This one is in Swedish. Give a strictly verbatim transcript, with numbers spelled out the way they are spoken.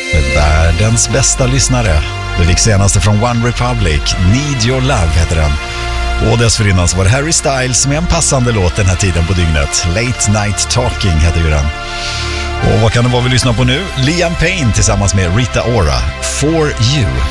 med världens bästa lyssnare. Du fick senaste från One Republic, Need Your Love heter den. Och dessförinnan så var det Harry Styles med en passande låt den här tiden på dygnet. Late Night Talking heter ju den. Och vad kan det vara vi lyssnar på nu? Liam Payne tillsammans med Rita Ora, For You.